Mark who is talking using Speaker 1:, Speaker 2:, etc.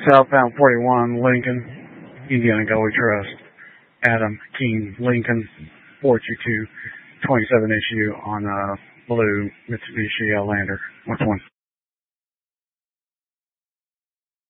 Speaker 1: Southbound 41, Lincoln, Indiana Gully Trust, Adam King, Lincoln, 422, 27 issue on blue Mitsubishi Outlander. Which one?